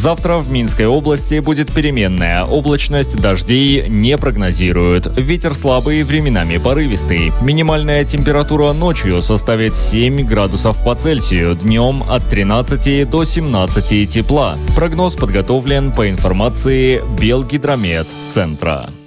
Завтра в Минской области будет переменная облачность, дождей не прогнозируют. Ветер слабый, временами порывистый. Минимальная температура ночью составит 7 градусов по Цельсию, днем от 13 до 17 тепла. Прогноз подготовлен по информации Белгидромет-центра.